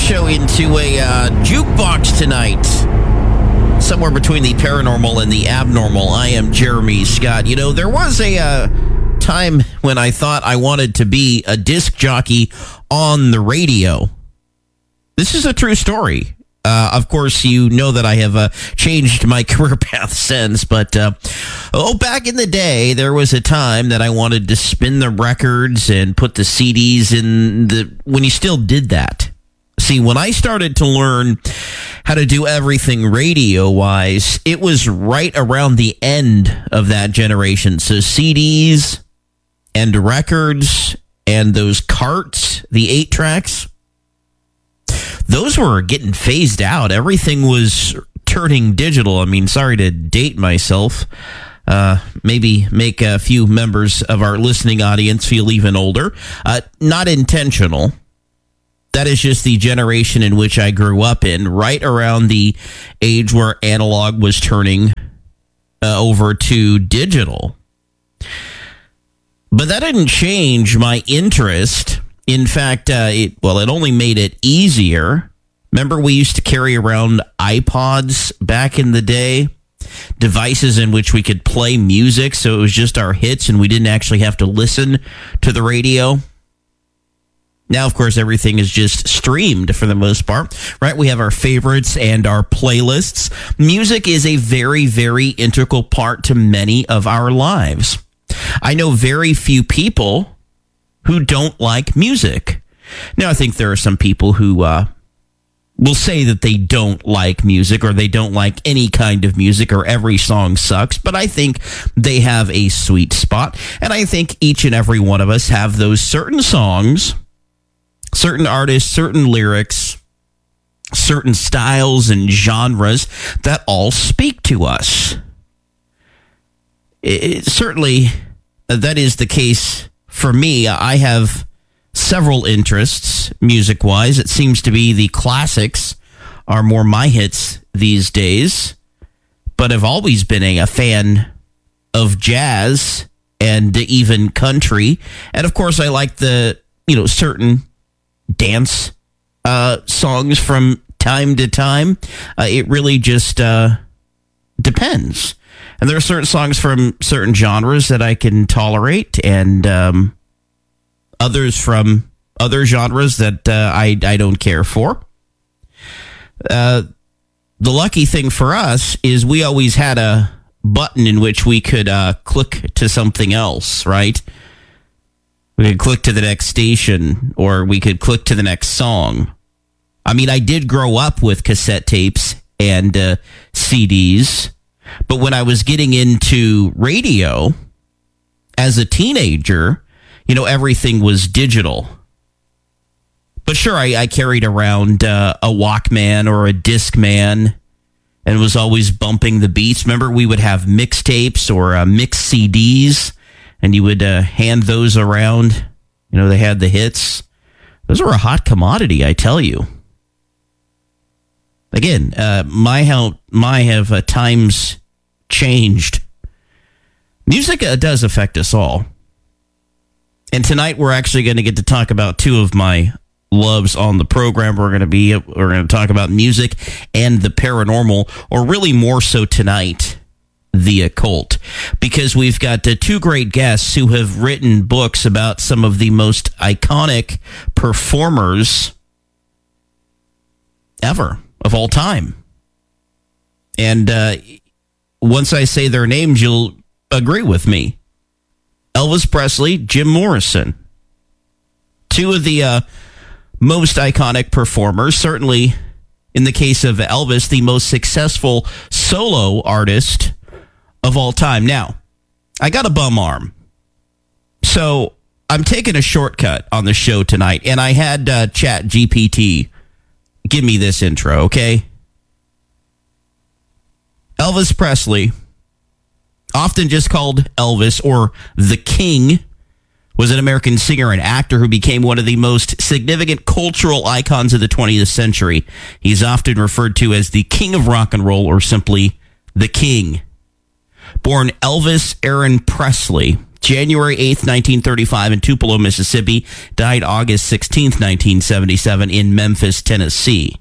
show into a jukebox tonight. Somewhere between the paranormal and the abnormal. I am Jeremy Scott. You know, there was a time when I thought I wanted to be a disc jockey on the radio. This is a true story. Of course, you know that I have changed my career path since, but back in the day, there was a time that I wanted to spin the records and put the CDs in when you still did that. See, when I started to learn how to do everything radio-wise, it was right around the end of that generation. So CDs and records and those carts, the 8-tracks, those were getting phased out. Everything was turning digital. I mean, sorry to date myself. Maybe make a few members of our listening audience feel even older. Not intentional. That is just the generation in which I grew up in, right around the age where analog was turning over to digital. But that didn't change my interest. In fact, it only made it easier. Remember, we used to carry around iPods back in the day, devices in which we could play music, so it was just our hits, and we didn't actually have to listen to the radio. Now, of course, everything is just streamed for the most part, right? We have our favorites and our playlists. Music is a very, very integral part to many of our lives. I know very few people who don't like music. Now, I think there are some people who will say that they don't like music or they don't like any kind of music or every song sucks, but I think they have a sweet spot. And I think each and every one of us have those certain songs, certain artists, certain lyrics, certain styles and genres that all speak to us. Certainly, that is the case for me. I have several interests music-wise. It seems to be the classics are more my hits these days, but I've always been a fan of jazz and even country. And of course, I like the, certain dance songs from time to time. It really just depends. And there are certain songs from certain genres that I can tolerate, and others from other genres that I don't care for. The lucky thing for us is we always had a button in which we could click to something else, right? We could click to the next station, or we could click to the next song. I mean, I did grow up with cassette tapes and CDs, but when I was getting into radio as a teenager, everything was digital. But sure, I carried around a Walkman or a Discman and was always bumping the beats. Remember, we would have mixtapes or mixed CDs, and you would hand those around. They had the hits. Those were a hot commodity, I tell you. Again, have times changed. Music does affect us all. And tonight we're actually going to get to talk about two of my loves on the program. We're going to talk about music and the paranormal, or really more so tonight, the occult, because we've got two great guests who have written books about some of the most iconic performers ever, of all time. And once I say their names, you'll agree with me. Elvis Presley, Jim Morrison. Two of the most iconic performers, certainly in the case of Elvis, the most successful solo artist of all time. Now, I got a bum arm, so I'm taking a shortcut on the show tonight, and I had ChatGPT give me this intro, okay? Elvis Presley, often just called Elvis or the King, was an American singer and actor who became one of the most significant cultural icons of the 20th century. He's often referred to as the King of Rock and Roll, or simply the King. Born Elvis Aaron Presley January 8th, 1935 in Tupelo, Mississippi. Died August 16th, 1977 in Memphis, Tennessee.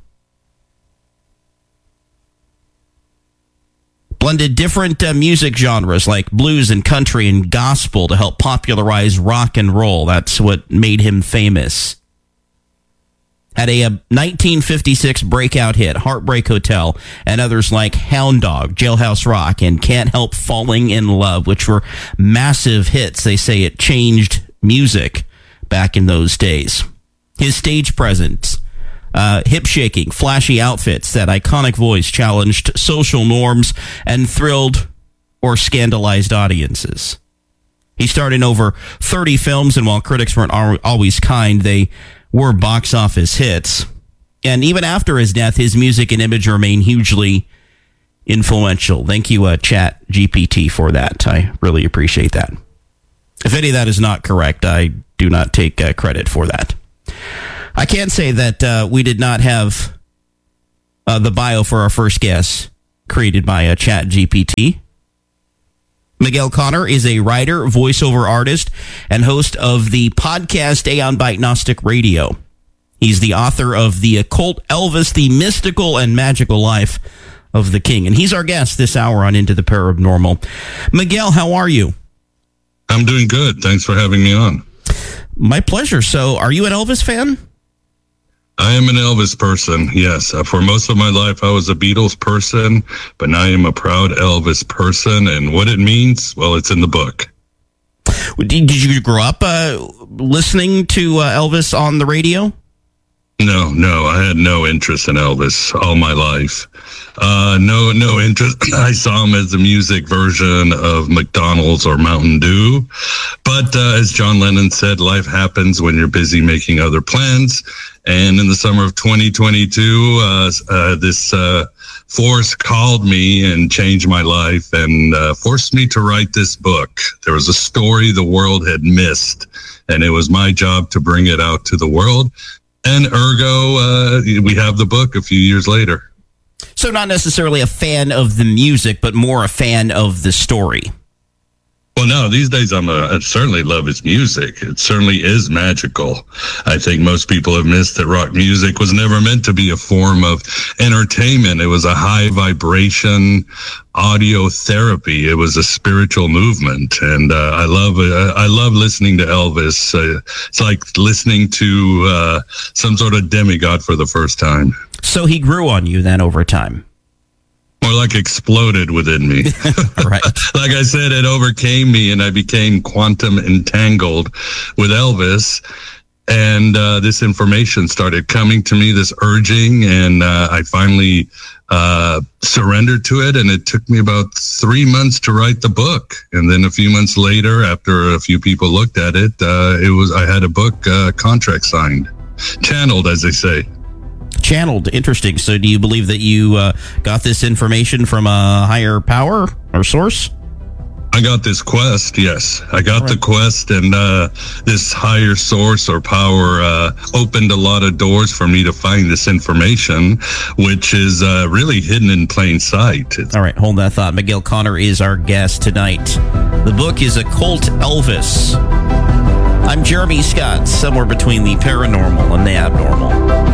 Blended different music genres like blues and country and gospel to help popularize rock and roll. That's what made him famous. Had a 1956 breakout hit, Heartbreak Hotel, and others like Hound Dog, Jailhouse Rock, and Can't Help Falling in Love, which were massive hits. They say it changed music back in those days. His stage presence, hip-shaking, flashy outfits, that iconic voice challenged social norms and thrilled or scandalized audiences. He starred in over 30 films, and while critics weren't always kind, they were box office hits. And even after his death, his music and image remain hugely influential. Thank you, Chat GPT, for that. I really appreciate that. If any of that is not correct, I do not take credit for that. I can say that we did not have the bio for our first guest created by Chat GPT. Miguel Conner is a writer, voiceover artist, and host of the podcast Aeon Byte Gnostic Radio. He's the author of The Occult Elvis, The Mystical and Magical Life of the King. And he's our guest this hour on Into the Paranormal. Miguel, how are you? I'm doing good. Thanks for having me on. My pleasure. So, are you an Elvis fan? I am an Elvis person, yes. For most of my life, I was a Beatles person, but now I am a proud Elvis person. And what it means, well, it's in the book. Did you grow up listening to Elvis on the radio? No, I had no interest in Elvis all my life. No interest. I saw him as the music version of McDonald's or Mountain Dew. But as John Lennon said, life happens when you're busy making other plans. And in the summer of 2022, this force called me and changed my life and forced me to write this book. There was a story the world had missed, and it was my job to bring it out to the world. And ergo, we have the book a few years later. So not necessarily a fan of the music, but more a fan of the story. Well, no, these days I certainly love his music. It certainly is magical. I think most people have missed that rock music was never meant to be a form of entertainment. It was a high vibration audio therapy. It was a spiritual movement, and I love listening to Elvis. It's like listening to some sort of demigod for the first time. So he grew on you then over time. More like exploded within me. Right. Like I said, it overcame me, and I became quantum entangled with Elvis. And this information started coming to me, this urging, and I finally surrendered to it. And it took me about 3 months to write the book. And then a few months later, after a few people looked at it, I had a book contract signed, channeled, as they say. Channeled. Interesting. So do you believe that you got this information from a higher power or source? I got this quest, yes. I got the quest, and this higher source or power opened a lot of doors for me to find this information, which is really hidden in plain sight. All right, hold that thought. Miguel Conner is our guest tonight. The book is Occult Elvis. I'm Jeremy Scott, somewhere between the paranormal and the abnormal.